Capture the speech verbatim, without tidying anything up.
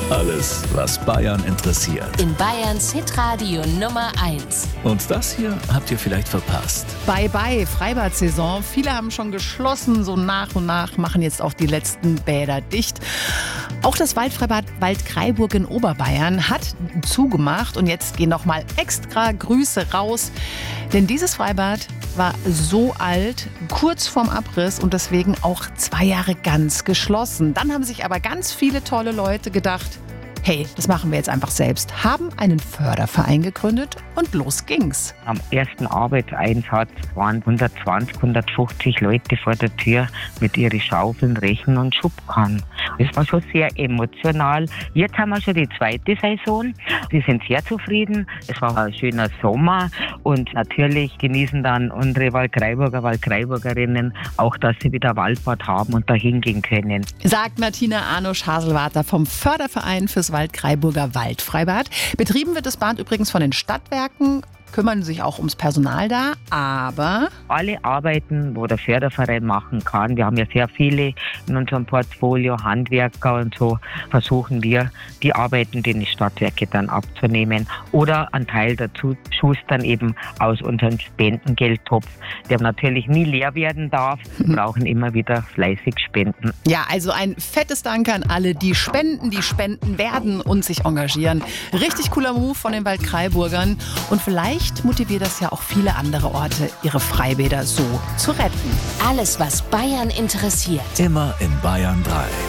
Alles, was Bayern interessiert. In Bayerns Hitradio Nummer eins. Und das hier habt ihr vielleicht verpasst. Bye bye, Freibad-Saison. Viele haben schon geschlossen. So nach und nach machen jetzt auch die letzten Bäder dicht. Auch das Waldfreibad Waldkraiburg in Oberbayern hat zugemacht. Und jetzt gehen noch mal extra Grüße raus. Denn dieses Freibad war so alt, kurz vorm Abriss und deswegen auch zwei Jahre ganz geschlossen. Dann haben sich aber ganz viele tolle Leute gedacht, hey, das machen wir jetzt einfach selbst, haben einen Förderverein gegründet und los ging's. Am ersten Arbeitseinsatz waren hundertzwanzig, hundertfünfzig Leute vor der Tür mit ihren Schaufeln, Rechen und Schubkarren. Das war schon sehr emotional. Jetzt haben wir schon die zweite Saison. Sie sind sehr zufrieden. Es war ein schöner Sommer und natürlich genießen dann unsere Waldkraiburger, Waldkraiburgerinnen auch, dass sie wieder Waldbad haben und dahin gehen können. Sagt Martina Arnusch-Haselwater vom Förderverein fürs Waldkraiburger Waldfreibad. Betrieben wird das Bad übrigens von den Stadtwerken, kümmern sich auch ums Personal da, aber alle Arbeiten, wo der Förderverein machen kann, wir haben ja sehr viele in unserem Portfolio, Handwerker und so, versuchen wir, die Arbeiten, die die Stadtwerke dann abzunehmen oder einen Teil dazu schustern eben aus unserem Spendengeldtopf, der natürlich nie leer werden darf. Wir brauchen immer wieder fleißig Spenden. Ja, also ein fettes Dank an alle, die spenden, die spenden werden und sich engagieren. Richtig cooler Move von den Waldkraiburgern und vielleicht motiviert das ja auch viele andere Orte, ihre Freibäder so zu retten. Alles, was Bayern interessiert. Immer in Bayern drei.